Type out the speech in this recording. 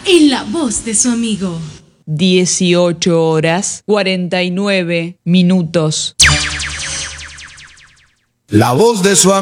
en la voz de su amigo. 18:49. La voz de su amigo.